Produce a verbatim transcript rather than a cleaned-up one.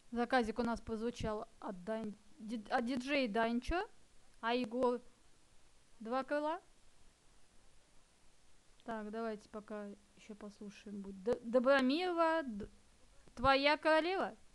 Заказик у нас прозвучал от, Дань... ди- от диджей Данчо, а Егор два крыла. Так, давайте пока еще послушаем. Будет Д- Добромира, Д- твоя королева.